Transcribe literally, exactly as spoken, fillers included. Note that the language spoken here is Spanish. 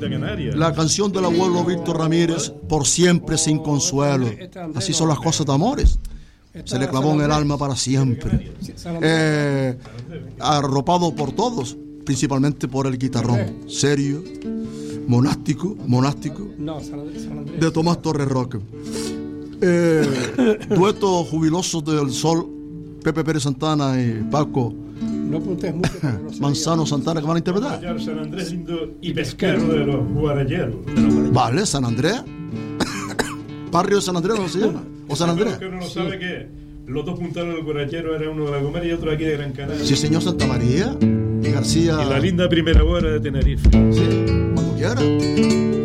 Isla Canaria. La canción del abuelo Víctor Ramírez, Por siempre sin consuelo. Así son las cosas de amores. Se le clavó en el alma para siempre. Eh, arropado por todos, principalmente por el guitarrón serio, monástico, monástico, de Tomás Torres Roque. Eh, dueto Jubilosos del Sol, Pepe Pérez Santana y Paco no mucho, no Manzano Santana, que van a interpretar. San Andrés lindo y pesquero de los guarayeros. Vale, San Andrés. Barrio de San Andrés, ¿no se llama? O San Andrés. Que uno no sabe que los dos puntales del guarayero era uno de La Gomera y otro aquí de Gran Canaria. Sí, señor, Santa María y García. Y la linda primera hora de Tenerife. Sí, cuando quiera.